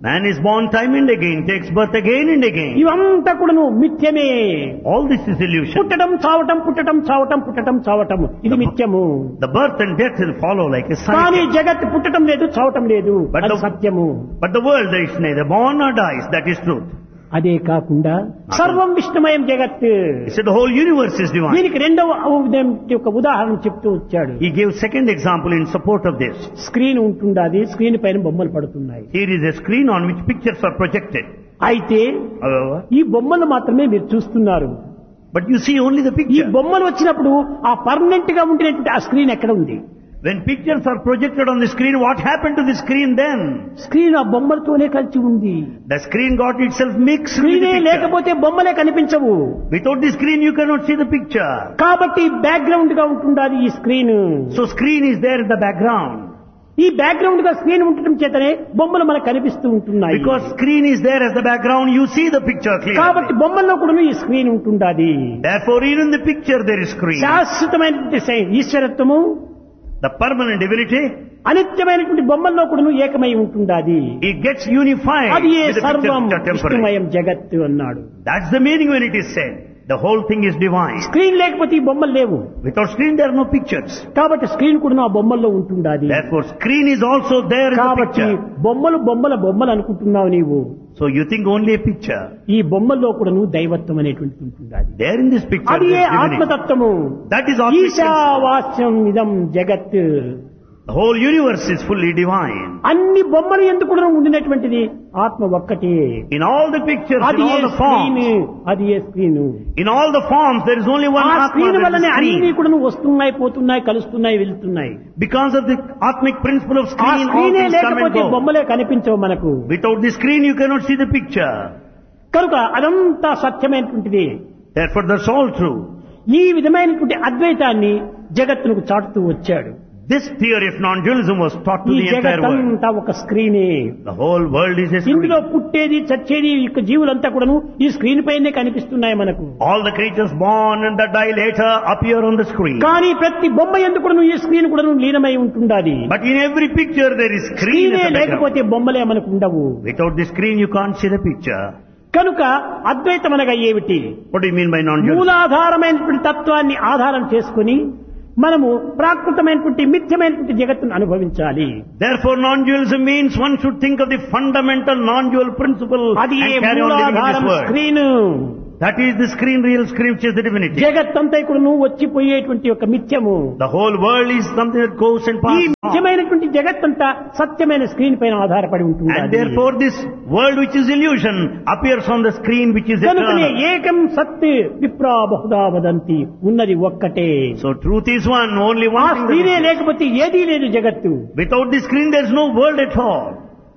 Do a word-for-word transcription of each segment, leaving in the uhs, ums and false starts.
Man is born time and again, takes birth again and again. ఇవంతా కూడాను మిథ్యమే. All this is illusion. పుట్టడం చావటం పుట్టడం చావటం పుట్టడం చావటం ఇది మిథ్యము. The birth and death will follow like a కానీ cycle. జగత్ పుట్టడం లేదు చావటం లేదు But అది the- సత్యము. But the world there is neither born nor dies. That is truth. అదే కాకుండా సర్వం విష్ణుమయం జగత్. He said the whole universe is divine. దీనికి రెండవ ఉదాహరణ యొక్క ఉదాహరణ చెప్తూ వచ్చాడు. He gave second example in support of this. Screen ఉంటుండాది, screen పైన బొమ్మలు పడుతున్నాయి. Here is a screen on which pictures are projected. అయితే However, ఈ బొమ్మలు మాత్రమే మీరు చూస్తున్నారు. but you see only the ఈ picture. బొమ్మలు వచ్చినప్పుడు ఆ పర్మనెంట్ గా ఉండినటువంటి ఆ స్క్రీన్ ఎక్కడ ఉంది? When pictures are projected on the screen, what happened to the screen then? Screen ఆ బొమ్మలతోనే కలిసి ఉంది. The screen got itself mixed with the స్క్రీనే picture. లేకపోతే బొమ్మలే కనిపించవు. Without the screen, you cannot see the picture. కాబట్టి background గా ఉంటుండాలి ఈ screen. So screen is there in the background. ఈ బ్యాక్గ్రౌండ్ గా స్క్రీన్ ఉండటం చేతనే బొమ్మలు మనకు కనిపిస్తూ ఉంటున్నాయి. Because screen is there as the background, you see the picture కాబట్టి clearly. బొమ్మల్లో కూడా ఈ స్క్రీన్ ఉంటుండాలి. Therefore, even in the picture there is screen. శాశ్వతమైనటువంటి సై- ఈశ్వరత్వము The permanent divinity, అనిత్యమైనటువంటి బొమ్మల్లో కూడా ఏకమై ఉంటుండాది. it gets unified అది ఏ with the సర్వం pictures which are temporary. విష్ణుమయం జగత్తు అన్నాడు. That's the meaning when it is said. The whole thing is divine. Screen లేకపోతే ఈ బొమ్మలు లేవు. Without screen, there are no pictures. కాబట్టి స్క్రీన్ కూడా ఆ బొమ్మల్లో ఉంటుండాది. Therefore, screen is also there in the కాబట్టి picture. బొమ్మలు బొమ్మల బొమ్మలు అనుకుంటున్నావు నీవు. So you think only a picture. ఈ బొమ్మల్లో కూడా నువ్వు దైవత్వం అనేటువంటిది ఉంటుండాది. There in this picture, అది ఏ there is divinity. ఆత్మతత్వము. That is Atmic principle. ఈశావాస్యం ఇదం జగత్. The whole universe is fully divine. అన్ని బొమ్మలు ఎందుకు కూడా ఉండినటువంటిది ఆత్మ ఒక్కటే. In all the pictures, అది in A all the screen, forms, అది ఏ screen. in all the forms, there is only one ఆ Atma, స్క్రీన్ there is వల్లనే a అన్ని screen. కూడా వస్తున్నాయి, పోతున్నాయి, కలుస్తున్నాయి, వెళ్తున్నాయి. Because of the Atmic principle of ఆ screen, all స్క్రీనే things come and లేకపోతే go. బొమ్మలే కనిపించవు మనకు. Without the screen, you cannot see the picture. కనుక అదంతా సత్యమైనటువంటిది. Therefore, that's all true. ఈ విధమైనటువంటి అద్వైతాన్ని జగత్తునకు చాటుతూ వచ్చాడు. This theory of non-dualism was taught to ఈ the entire world. జగత్తంతా ఒక స్క్రీనే. The whole world is a screen. ఇందులో పుట్టేది చచ్చేది ఈ యొక్క జీవులంతా కూడాను ఈ స్క్రీన్ పైనే కనిపిస్తున్నాయి మనకు. All the creatures born and that die later appear on the screen. కానీ ప్రతి బొమ్మ ఎందుకు కూడాను ఈ స్క్రీన్ కూడాను లీనమై ఉంటుండాలి. But in every picture there is screen స్క్రీనే as a background. లేకపోతే బొమ్మలే మనకు ఉండవు. Without the screen you can't see the picture. కనుక అద్వైతం అనగా ఏమిటి? What do you mean by non-dualism? మూలాధారమైనటువంటి తత్వాన్ని ఆధారం చేసుకుని మనము ప్రాకృతమైనటువంటి మిథ్యమైనటువంటి జగత్తును అనుభవించాలి. Therefore non-dualism means one should think of the fundamental non-dual principle అది ఏ and carry on living in మూలాధారం this world. Screen. That is the screen, real screen, which is the divinity. జగత్తంతా ఇక్కడ నువ్వు వచ్చిపోయేటువంటి ఒక మిథ్యము. The whole world is something that goes and ఈ passes on. మిథ్యమైనటువంటి జగత్తంతా సత్యమైన screen పైన ఆధారపడి ఉంటుంది. And therefore this world which is illusion appears on the screen which is కనుకనే eternal. ఏకం సత్ విప్రా బహుదా వదంతి, ఉన్నది ఒక్కటే. So truth is one, only ఆ one thing. స్క్రీనే that is- లేకపోతే ఏదీ లేదు జగత్తు. Without the screen there is no world at all.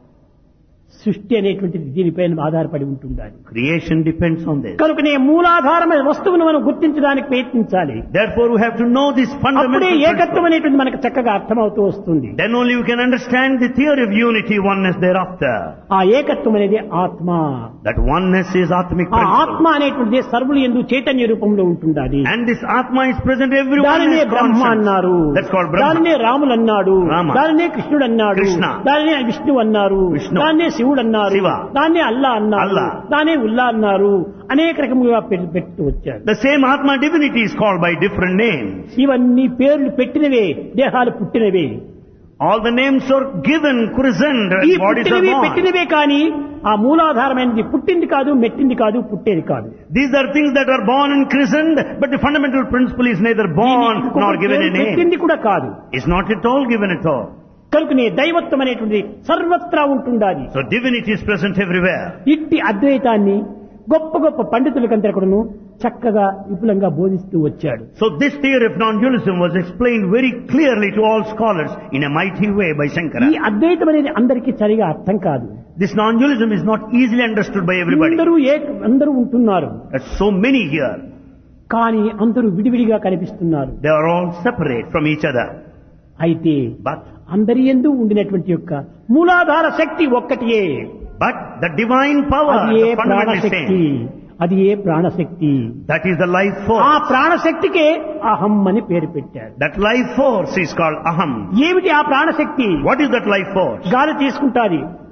సృష్టి అనేటువంటిది దీనిపైన ఆధారపడి ఉంటుంది. Creation depends on this. కనుకనే మూలాధారమైన వస్తువును మనం గుర్తించడానికి ప్రయత్నించాలి. Therefore we have to know this fundamental అప్పుడే ఏకత్వం principle. అనేటువంటి మనకు చక్కగా అర్థమవుతూ వస్తుంది. Then only you can understand the theory of unity, oneness thereafter. ఆ ఏకత్వం అనేది ఆత్మ. That oneness is Atmic ఆ principle. ఆత్మ అనేటువంటిది సర్వులు యందు చైతన్య రూపంలో ఉంటుంది. And this Atma is present everywhere. దానినే బ్రహ్మ అన్నారు, That's called Brahma. దానినే రాములు అన్నాడు, Rama. దానినే కృష్ణుడు అన్నాడు, Krishna. దానినే విష్ణు అన్నారు, Vishnu. దాన్నే శివుడు అన్నారు, Shiva. దాన్నే అల్లా అన్నారు, Allah. దానే ఉల్లా అన్నారు, అనేక రకములుగా పె- పెడుతూ వచ్చారు. The same Atma divinity is called by different names. ఇవన్నీ పేర్లు పెట్టినవే, దేహాలు పుట్టినవే. All the names are given, christened, ఈ and bodies are పుట్టినవి born. పెట్టినవే కానీ ఆ మూలాధారమైనది పుట్టింది కాదు, మెట్టింది కాదు, పుట్టేది కాదు. These are things that are born and christened, but the fundamental principle is neither born దీనికి nor ఇంకొక given పేరు a name. పెట్టింది కూడా కాదు. It's not at all given at all. కనుకనే దైవత్వం అనేటువంటి సర్వత్రా ఉంటుండాలి. So divinity is present everywhere. ఇట్టి అద్వైతాన్ని గొప్ప గొప్ప పండితులకంతా కూడాను చక్కగా విపులంగా బోధిస్తూ వచ్చాడు. So this theory of non-dualism was explained very clearly to all scholars in a mighty way by ఈ Shankara. అద్వైతం అనేది అందరికీ సరిగా అర్థం కాదు. This non-dualism is not easily understood by everybody. అందరూ ఏక అందరూ ఉంటున్నారు, There's so many here. కానీ అందరూ విడివిడిగా కనిపిస్తున్నారు. They are all separate from each other. అయితే But అందరి యందు ఉండినటువంటి యొక్క మూలాధార శక్తి ఒక్కటియే. but the divine power, అది ఏ the fundamental ప్రాణశక్తి, same, అది ఏ ప్రాణశక్తి. that is the life ఆ force. ప్రాణశక్తికే అహం అని పేరు పెట్టారు. That life force is called aham. ఏమిటి ఆ ప్రాణశక్తి? What is that life force? గాలి తీసుకుంటాది,